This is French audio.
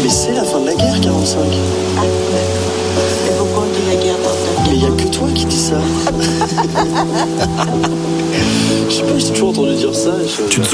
Mais c'est la fin de la guerre, 45. Ah, et pourquoi on dit la guerre dans Mais il n'y a que toi qui dis ça. Je sais pas, j'ai toujours entendu dire ça. Tu te